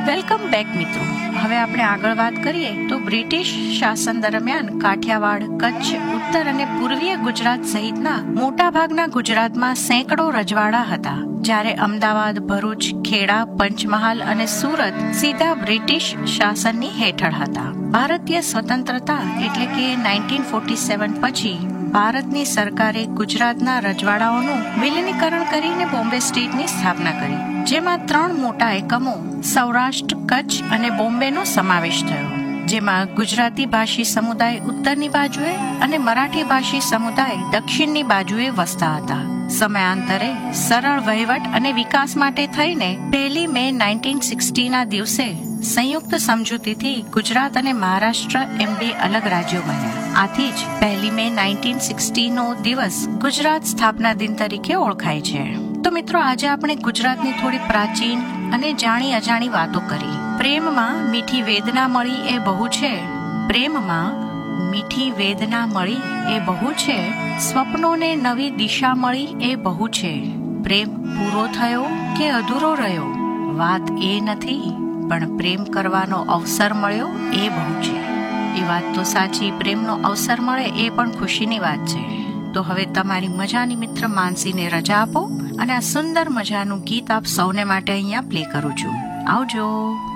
Welcome back મિત્રો. હવે આપણે આગળ વાત કરીએ તો બ્રિટિશ શાસન દરમિયાન કાઠિયાવાડ, કચ્છ, ઉત્તર અને પૂર્વીય ગુજરાત સહિતના મોટા ભાગના ગુજરાતમાં સેંકડો રજવાડા હતા, જ્યારે અમદાવાદ, ભરૂચ, ખેડા, પંચમહાલ અને સુરત સીધા બ્રિટિશ શાસનની હેઠળ હતા. ભારતીય સ્વતંત્રતા એટલે કે 1947 પછી ભારતની સરકારે ગુજરાતના રજવાડાઓનું વિલીનીકરણ કરીને બોમ્બે સ્ટેટની સ્થાપના કરી, જેમાં 3 મોટા એકમો સૌરાષ્ટ્ર, કચ્છ અને બોમ્બેનો સમાવેશ થયો, જેમાં ગુજરાતી ભાષી સમુદાય ઉત્તરની બાજુએ અને મરાઠી ભાષી સમુદાય દક્ષિણની બાજુએ વસતા હતા. સમયાંતરે સરળ વહીવટ અને વિકાસ માટે થઈને 1 મે 1960ના દિવસે સંયુક્ત સમજૂતીથી ગુજરાત અને મહારાષ્ટ્ર એમ 2 અલગ રાજ્યો બન્યા. આથી જ 1 મે 1960નો દિવસ ગુજરાત સ્થાપના દિન તરીકે ઓળખાય છે. તો મિત્રો, આજે આપણે ગુજરાતની થોડી પ્રાચીન અને જાણી અજાણી વાતો કરી. પ્રેમમાં મીઠી વેદના મળી એ બહુ છે, પ્રેમમાં મીઠી વેદના મળી એ બહુ છે, સ્વપ્નોને નવી દિશા મળી એ બહુ છે. પ્રેમ પૂરો થયો કે અધૂરો રહ્યો વાત એ નથી, પણ પ્રેમ કરવાનો અવસર મળ્યો એ બહુ છે. એ વાત તો સાચી, પ્રેમનો અવસર મળે એ પણ ખુશીની વાત છે. તો હવે તમારી મજાની મિત્ર માનસીને રજા આપો અને આ સુંદર મજાનું ગીત આપ સૌને માટે અહીંયા પ્લે કરું છું. આવજો.